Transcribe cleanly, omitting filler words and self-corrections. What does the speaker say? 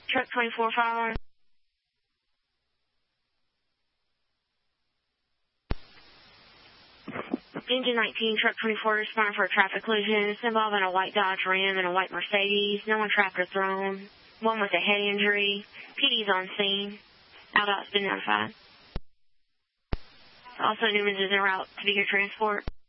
Truck 24 following. Engine 19, Truck 24 responding for a traffic collision. It's involving a white Dodge Ram and a white Mercedes. No one trapped or thrown. One with a head injury. PD's on scene. ALDOT's been notified. Also, Newman's is en route to vehicle transport.